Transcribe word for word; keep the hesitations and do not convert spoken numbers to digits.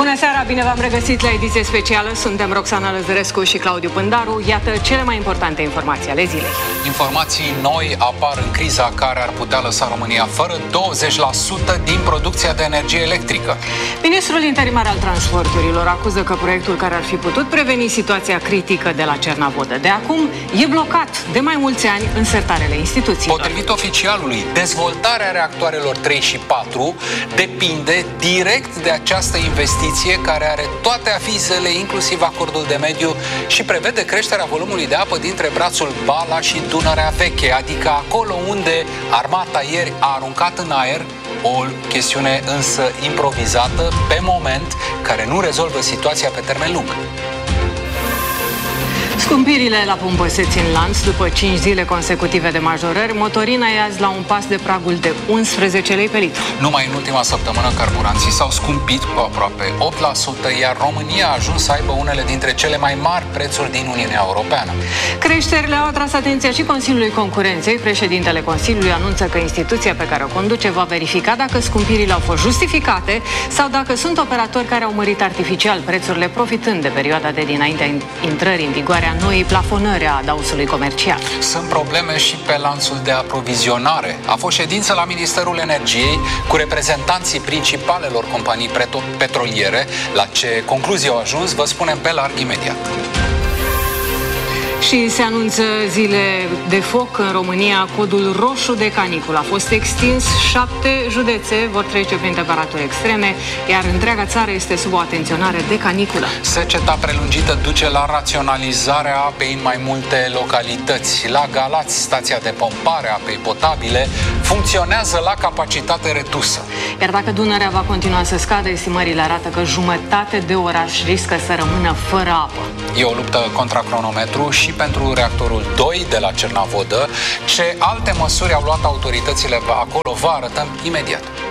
Bună seara, bine v-am regăsit la ediție specială. Suntem Roxana Lăzărescu și Claudiu Pândaru. Iată cele mai importante informații ale zilei. Informații noi apar în criza care ar putea lăsa România fără douăzeci la sută din producția de energie electrică. Ministrul interimar al transporturilor acuză că proiectul care ar fi putut preveni situația critică de la Cernavodă de acum e blocat de mai mulți ani în sertarele instituțiilor. Potrivit oficialului, dezvoltarea reactoarelor trei și patru depinde direct de această investiție care are toate avizele, inclusiv acordul de mediu, și prevede creșterea volumului de apă dintre brațul Bala și Dunărea Veche, adică acolo unde armata ieri a aruncat în aer o chestiune însă improvizată, pe moment, care nu rezolvă situația pe termen lung. Scumpirile la pompă se țin lanț după cinci zile consecutive de majorări. Motorina e azi la un pas de pragul de unsprezece lei pe litru. Numai în ultima săptămână carburanții s-au scumpit cu aproape opt la sută, iar România a ajuns să aibă unele dintre cele mai mari prețuri din Uniunea Europeană. Creșterile au atras atenția și Consiliului Concurenței. Președintele Consiliului anunță că instituția pe care o conduce va verifica dacă scumpirile au fost justificate sau dacă sunt operatori care au mărit artificial prețurile, profitând de perioada de dinaintea intrării în vigoare a noii plafonări a adausului comercial. Sunt probleme și pe lanțul de aprovizionare. A fost ședință la Ministerul Energiei cu reprezentanții principalelor companii petroliere. La ce concluzie au ajuns, vă spunem pe larg imediat. Și se anunță zile de foc în România. Codul roșu de caniculă a fost extins. Șapte județe vor trece prin temperaturi extreme, iar întreaga țară este sub o atenționare de caniculă. Seceta prelungită duce la raționalizarea apei în mai multe localități. La Galați, stația de pompare a apei potabile funcționează la capacitate redusă. Iar dacă Dunărea va continua să scadă, estimările arată că jumătate de oraș riscă să rămână fără apă. E o luptă contra cronometru și pentru reactorul doi de la Cernavodă. Ce alte măsuri au luat autoritățile acolo, vă arătăm imediat.